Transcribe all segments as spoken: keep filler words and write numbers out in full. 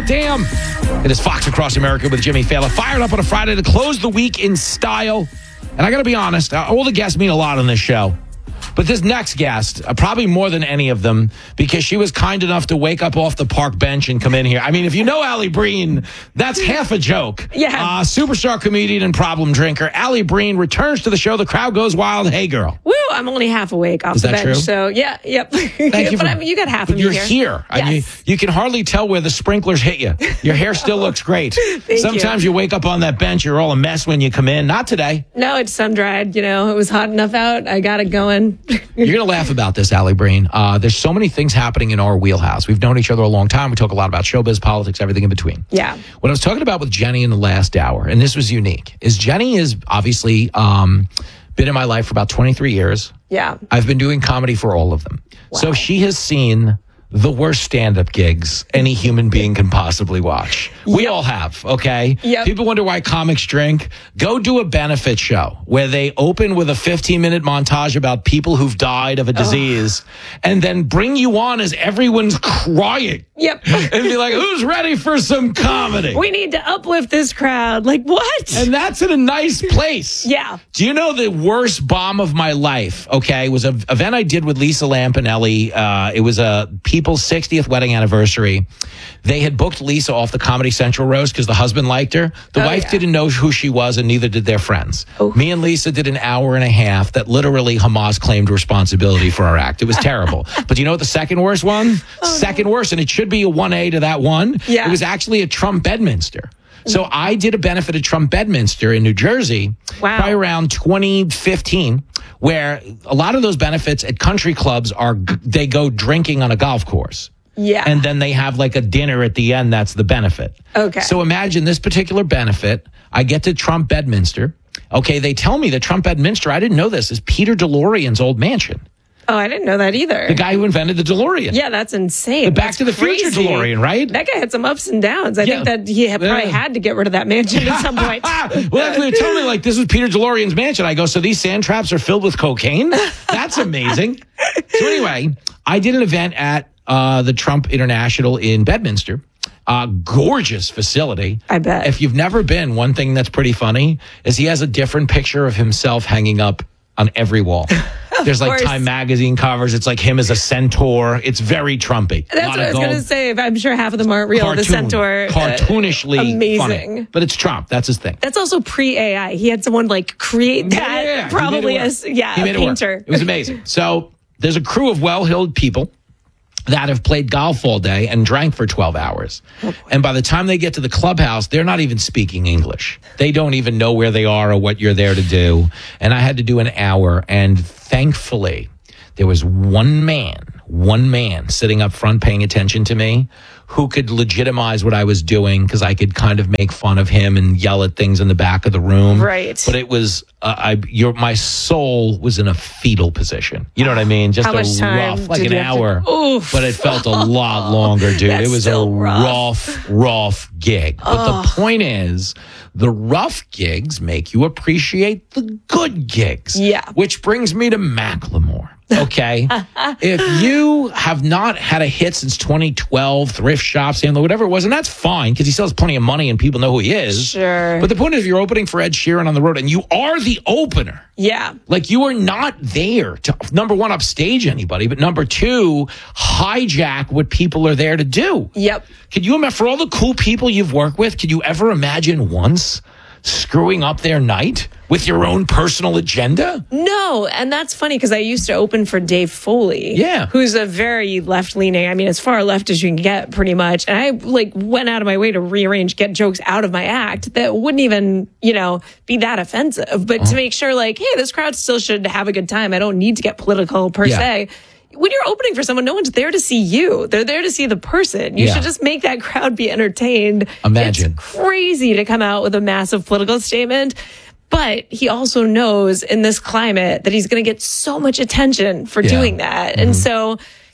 hot damn. It is Fox Across America with Jimmy Fallon. Fired up on a Friday to close the week in style. And I got to be honest, all the guests mean a lot on this show. But this next guest, uh, probably more than any of them, because she was kind enough to wake up off the park bench and come in here. I mean, if you know Allie Breen, that's half a joke. Yeah. Uh, superstar comedian and problem drinker. Allie Breen returns to the show. The crowd goes wild. Hey, girl. Woo, I'm only half awake off Is the that bench. true? So, yeah, yep. Thank you but for, I mean, you got half but of me you're here. here. I mean, Yes. you can hardly tell where the sprinklers hit you. Your hair still looks great. Thank Sometimes you. you. you wake up on that bench, you're all a mess when you come in. Not today. No, it's sun-dried. You know, it was hot enough out. I got it going. You're going to laugh about this, Allie Breen. Uh, there's so many things happening in our wheelhouse. We've known each other a long time. We talk a lot about showbiz, politics, everything in between. Yeah. What I was talking about with Jenny in the last hour, and this was unique, is Jenny is obviously um, been in my life for about twenty-three years. Yeah. I've been doing comedy for all of them. Wow. So she has seen the worst stand-up gigs any human being can possibly watch. We Yep. all have, okay? Yep. People wonder why comics drink. Go do a benefit show where they open with a fifteen-minute montage about people who've died of a disease and then bring you on as everyone's crying. Yep. And be like, who's ready for some comedy? We need to uplift this crowd. Like, what? And that's in a nice place. Yeah. Do you know the worst bomb of my life, okay, was an event I did with Lisa Lampanelli. Uh, it was a People's sixtieth wedding anniversary. They had booked Lisa off the Comedy Central roast because the husband liked her. The Oh, wife yeah. didn't know who she was, and neither did their friends. Oh. Me and Lisa did an hour and a half that literally Hamas claimed responsibility for our act. It was terrible. But you know what the second worst one? Oh, second worst, and it should be a one A to that one. Yeah. It was actually at Trump Bedminster. So I did a benefit at Trump Bedminster in New Jersey Wow. by around twenty fifteen, where a lot of those benefits at country clubs are, they go drinking on a golf course. Yeah. And then they have like a dinner at the end. That's the benefit. Okay. So imagine this particular benefit. I get to Trump Bedminster. Okay. They tell me that Trump Bedminster, I didn't know this, is Peter DeLorean's old mansion. Oh, I didn't know that either. The guy who invented the DeLorean. Yeah, that's insane. The Back That's to the Future crazy. DeLorean, right? That guy had some ups and downs. I Yeah. think that he had probably Yeah. had to get rid of that mansion at some point. Well, actually, they told me like this was Peter DeLorean's mansion. I go, so these sand traps are filled with cocaine? That's amazing. So anyway, I did an event at uh, the Trump International in Bedminster. Uh, gorgeous facility. I bet. If you've never been, one thing that's pretty funny is he has a different picture of himself hanging up on every wall. There's like course. Time magazine covers. It's like him as a centaur. It's very Trumpy. That's what I was going to say. I'm sure half of them aren't real. Cartoon, the centaur. uh, cartoonishly amazing. funny. But it's Trump. That's his thing. That's also pre-A I. He had someone like create that. Yeah, he probably made it work. as yeah, He a made it work. painter. It was amazing. So there's a crew of well-heeled people that have played golf all day and drank for twelve hours. And by the time they get to the clubhouse, they're not even speaking English. They don't even know where they are or what you're there to do. And I had to do an hour. And thankfully, there was one man, one man sitting up front paying attention to me who could legitimize what I was doing because I could kind of make fun of him and yell at things in the back of the room. Right. But it was, uh, I, your, my soul was in a fetal position. You know what I mean? Just How a much time rough, like did an you have to- hour. Oof. But it felt a lot longer, dude. That's It was a still rough. rough, rough gig. But the point is, the rough gigs make you appreciate the good gigs. Yeah. Which brings me to Macklemore. Okay. If you have not had a hit since twenty twelve, thrift shop, Sandler, whatever it was, and that's fine because he still has plenty of money and people know who he is. Sure. But the point is, if you're opening for Ed Sheeran on the road and you are the opener, Yeah. like you are not there to, number one, upstage anybody, but number two, hijack what people are there to do. Yep. Could you imagine, for all the cool people you've worked with, could you ever imagine once screwing up their night with your own personal agenda? No, and that's funny because I used to open for Dave Foley. Yeah. Who's a very left-leaning, I mean, as far left as you can get, pretty much. And I, like, went out of my way to rearrange, get jokes out of my act that wouldn't even, you know, be that offensive. But to make sure, like, hey, this crowd still should have a good time. I don't need to get political per Yeah. se. When you're opening for someone, no one's there to see you. They're there to see the person. You Yeah. should just make that crowd be entertained. Imagine. It's crazy to come out with a massive political statement. But he also knows in this climate that he's going to get so much attention for Yeah. doing that. And so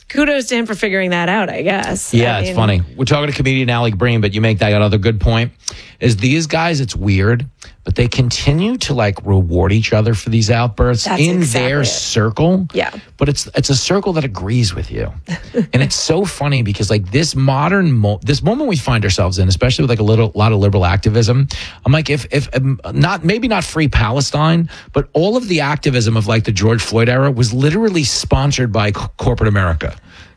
kudos to him for figuring that out, I guess. Yeah, I it's mean, funny. We're talking to comedian Alec Breen, but you make that other good point. Is these guys, it's weird, but they continue to like reward each other for these outbursts That's in exactly their it. circle. Yeah. But it's it's a circle that agrees with you. And it's so funny because like this modern, mo- this moment we find ourselves in, especially with like a little lot of liberal activism, I'm like, if, if um, not, maybe not free Palestine, but all of the activism of like the George Floyd era was literally sponsored by c- corporate America.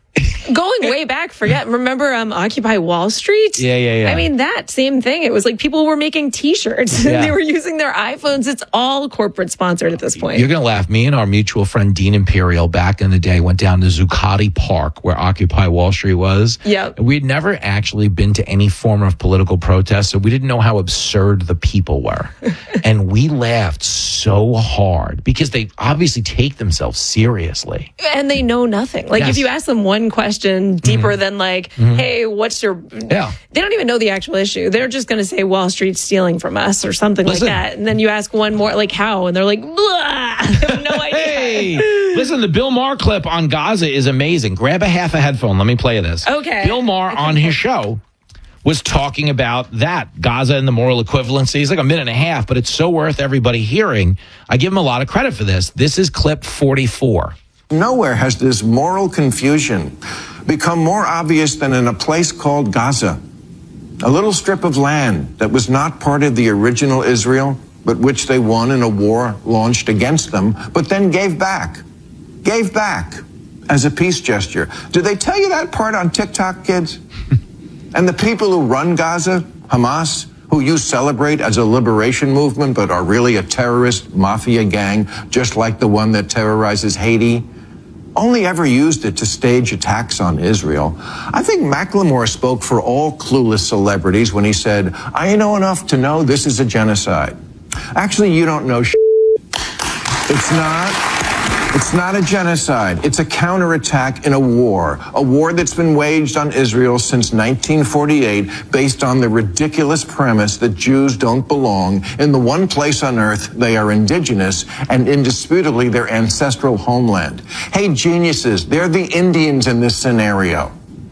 Going way back, forget, remember um, Occupy Wall Street? Yeah, yeah, yeah. I mean, that same thing. It was like people were making T-shirts and Yeah. they were using their iPhones. It's all corporate sponsored at this point. You're going to laugh. Me and our mutual friend, Dean Imperial, back in the day, went down to Zuccotti Park, where Occupy Wall Street was. Yep. And we'd never actually been to any form of political protest, so we didn't know how absurd the people were. And we laughed so hard because they obviously take themselves seriously. And they know nothing. Like Yes. if you ask them one question deeper than like, hey, what's your... Yeah. They don't even know the actual issue. They're just going to say Wall Street's stealing from us or something Listen. like that. And then you ask one more, like how? And they're like, blah. I have no idea. Hey, listen, the Bill Maher clip on Gaza is amazing. Grab a half a headphone. Let me play this. Okay. Bill Maher on his show was talking about that, Gaza and the moral equivalency. It's like a minute and a half, but it's so worth everybody hearing. I give him a lot of credit for this. This is clip forty-four. Nowhere has this moral confusion become more obvious than in a place called Gaza, a little strip of land that was not part of the original Israel, but which they won in a war launched against them, but then gave back, gave back as a peace gesture. Did they tell you that part on TikTok, kids? And the people who run Gaza, Hamas, who you celebrate as a liberation movement, but are really a terrorist mafia gang, just like the one that terrorizes Haiti, only ever used it to stage attacks on Israel. I think Macklemore spoke for all clueless celebrities when he said, I know enough to know this is a genocide. Actually, you don't know shit. It's not. It's not a genocide. It's a counterattack in a war, a war that's been waged on Israel since nineteen forty-eight based on the ridiculous premise that Jews don't belong in the one place on earth they are indigenous and indisputably their ancestral homeland. Hey, geniuses, they're the Indians in this scenario.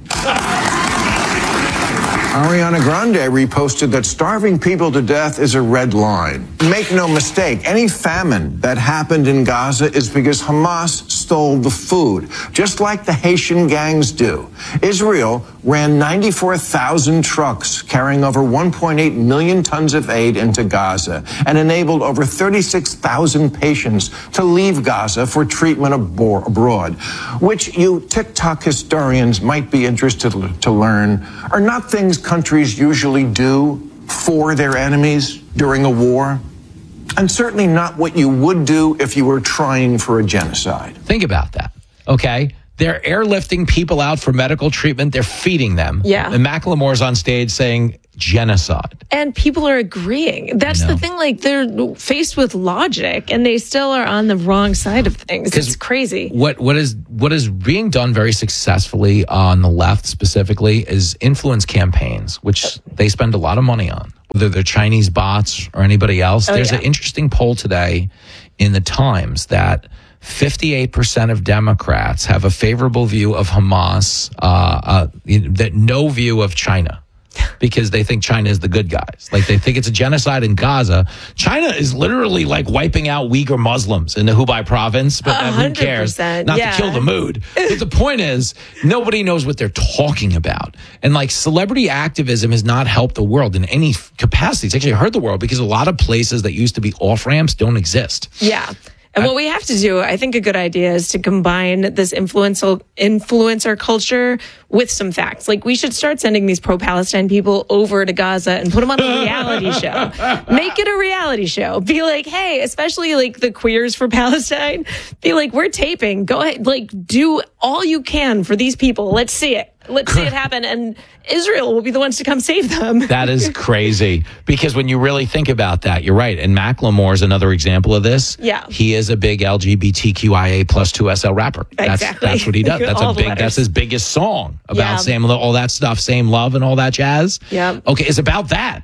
Ariana Grande reposted that starving people to death is a red line. Make no mistake, any famine that happened in Gaza is because Hamas stole the food, just like the Haitian gangs do. Israel ran ninety-four thousand trucks carrying over one point eight million tons of aid into Gaza and enabled over thirty-six thousand patients to leave Gaza for treatment abo- abroad, which you TikTok historians might be interested to learn are not things countries usually do for their enemies during a war, and certainly not what you would do if you were trying for a genocide. Think about that, okay? They're airlifting people out for medical treatment. They're feeding them. Yeah. And Macklemore's on stage saying genocide. And people are agreeing. That's the thing. Like they're faced with logic and they still are on the wrong side of things. It's crazy. What what is what is being done very successfully on the left specifically is influence campaigns, which they spend a lot of money on, whether they're Chinese bots or anybody else. Oh, There's yeah. an interesting poll today in the Times that fifty-eight percent of Democrats have a favorable view of Hamas, uh, uh, that no view of China. Because they think China is the good guys. Like they think it's a genocide in Gaza. China is literally like wiping out Uyghur Muslims in the Hubei province, but uh, who cares? Not yeah. to kill the mood. But the point is, nobody knows what they're talking about. And like celebrity activism has not helped the world in any capacity. It's actually hurt the world because a lot of places that used to be off ramps don't exist. Yeah. And what we have to do, I think a good idea is to combine this influential influencer culture with some facts. Like we should start sending these pro-Palestine people over to Gaza and put them on a reality show. Make it a reality show. Be like, hey, especially like the queers for Palestine, be like, we're taping. Go ahead, like do all you can for these people. Let's see it. Let's see it happen. And Israel will be the ones to come save them. That is crazy. Because when you really think about that, you're right. And Macklemore is another example of this. Yeah. He is a big L G B T Q I A plus two S L rapper. That's, Exactly. that's what he does. That's All a the big, letters. that's his biggest song about Yeah. same, all that stuff, same love and all that jazz. Yeah. Okay. It's about that.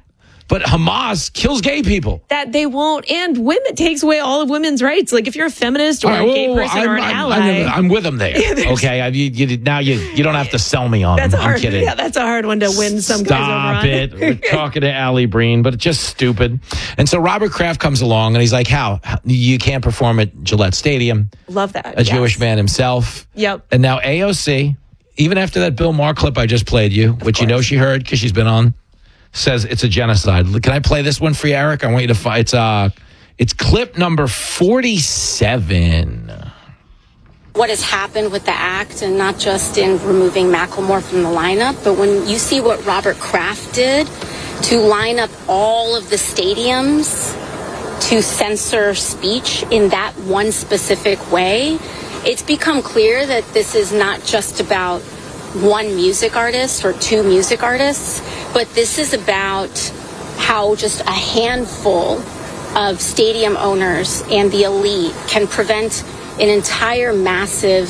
but Hamas kills gay people. That they won't, and women takes away all of women's rights. Like if you're a feminist or All right, a gay whoa, whoa, person I'm, or an I'm, ally, I'm, I'm with them there. Yeah, okay, I, you, you, now you you don't have to sell me on that's them. a I'm hard. kidding. Yeah, that's a hard one to win some Stop guys over on. it. We're talking to Allie Breen, but it's just stupid. And so Robert Kraft comes along and he's like, how? How- You can't perform at Gillette Stadium. Love that. A yes. Jewish man himself. Yep. And now A O C, even after that Bill Maher clip I just played you, which you know she heard because she's been on, says it's a genocide. Can I play this one for you, Eric? I want you to find it's uh it's clip number forty-seven. What has happened with the act, and not just in removing Macklemore from the lineup, but when you see what Robert Kraft did to line up all of the stadiums to censor speech in that one specific way, it's become clear that this is not just about one music artist or two music artists, but this is about how just a handful of stadium owners and the elite can prevent an entire massive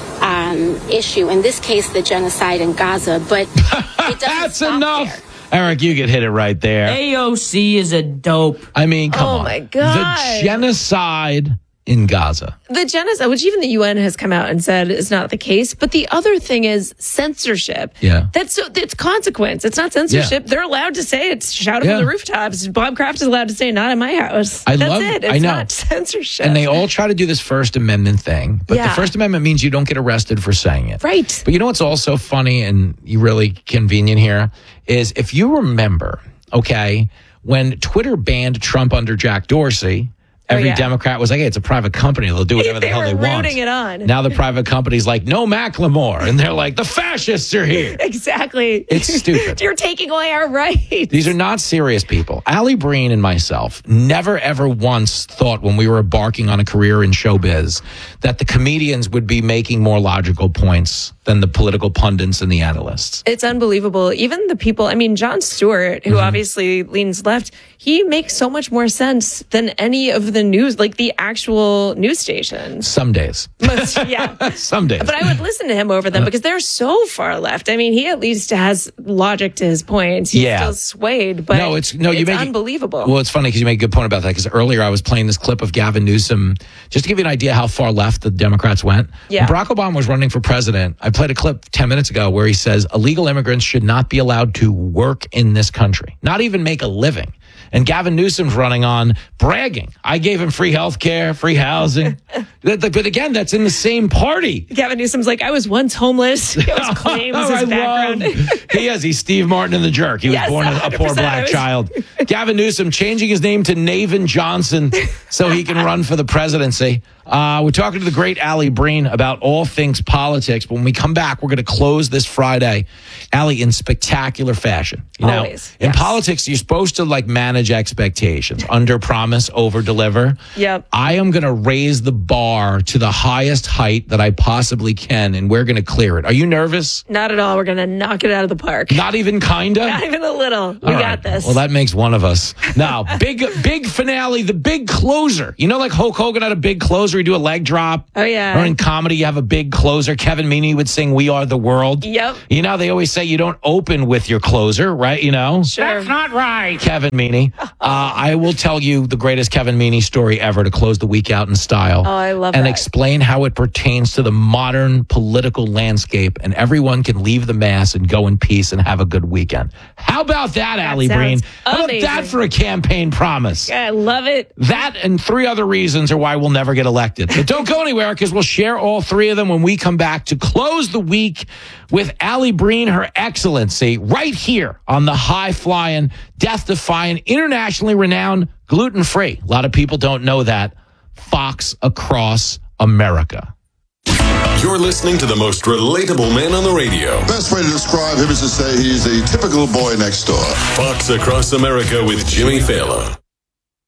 um, issue, in this case, the genocide in Gaza. But it doesn't That's stop enough. there. Eric, you could hit it right there. A O C is a dope. I mean, come Oh, on. my God. The genocide in Gaza. The genocide, which even the U N has come out and said is not the case. But the other thing is censorship. Yeah. That's it's consequence. It's not censorship. They're allowed to say it, shout it Yeah. from the rooftops. Bob Kraft is allowed to say, not in my house. I That's love- it. It's I know. not censorship. And they all try to do this First Amendment thing. But the Yeah. First Amendment means you don't get arrested for saying it. Right. But you know what's also funny and you really convenient here is if you remember, okay, when Twitter banned Trump under Jack Dorsey, every yeah. Democrat was like, hey, it's a private company. They'll do whatever the They hell were they want. rooting it on. Now the private company's like, no Macklemore. And they're like, the fascists are here. Exactly. It's stupid. You're taking away our rights. These are not serious people. Allie Breen and myself never ever once thought when we were embarking on a career in showbiz that the comedians would be making more logical points than the political pundits and the analysts. It's unbelievable. Even the people, I mean, Jon Stewart, who Mm-hmm. obviously leans left, he makes so much more sense than any of the news, like the actual news stations. Some days. But, yeah. Some days. But I would listen to him over them because they're so far left. I mean, he at least has logic to his points. He's Yeah. still swayed, but no, it's no, you it's make it- unbelievable. well, it's funny because you make a good point about that. Because earlier I was playing this clip of Gavin Newsom, just to give you an idea how far left the Democrats went. Yeah. When Barack Obama was running for president, I played a clip ten minutes ago where he says illegal immigrants should not be allowed to work in this country, not even make a living. And Gavin Newsom's running on bragging. I gave him free health care, free housing. But but again, that's in the same party. Gavin Newsom's like, I was once homeless. He always claims Oh, his I background. love- he is. He's Steve Martin in The Jerk. He was Yes, born a, a one hundred poor percent. black I was- child. Gavin Newsom changing his name to Navin Johnson so he can run for the presidency. Uh, we're talking to the great Allie Breen about all things politics. But when we come back, we're going to close this Friday, Allie, in spectacular fashion. You know, Always, in yes. politics, you're supposed to like manage expectations, under promise, over deliver. Yep. I am going to raise the bar to the highest height that I possibly can, and we're going to clear it. Are you nervous? Not at all. We're going to knock it out of the park. Not even kinda? Not even a little. We All got right. this. Well, that makes one of us. Now, big, big finale, the big closer. You know, like Hulk Hogan had a big closer. He do a leg drop. Oh, yeah. Or in comedy, you have a big closer. Kevin Meaney would sing "We Are the World." Yep. You know, they always say you don't open with your closer, right? You know. Sure. Not right. Kevin Meaney. Uh, I will tell you the greatest Kevin Meaney story ever to close the week out in style. Oh, I love and that. explain how it pertains to the modern political landscape, and everyone can leave the mass and go in peace and have a good weekend. How about that, Allie Breen? sounds How about amazing. that for a campaign promise? I love it. That and three other reasons are why we'll never get elected. But don't go anywhere because we'll share all three of them when we come back to close the week with Allie Breen, her excellency, right here on the high-flying, death-defying, internationally renowned, gluten-free. A lot of people don't know that. Fox Across America. You're listening to the most relatable man on the radio. Best way to describe him is to say he's a typical boy next door. Fox Across America with Jimmy Fallon.